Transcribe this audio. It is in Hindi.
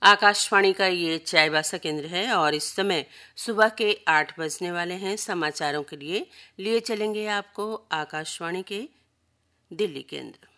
आकाशवाणी का ये चाईबासा केंद्र है और इस समय सुबह के 8 बजने वाले हैं। समाचारों के लिए चलेंगे आपको आकाशवाणी के दिल्ली केंद्र।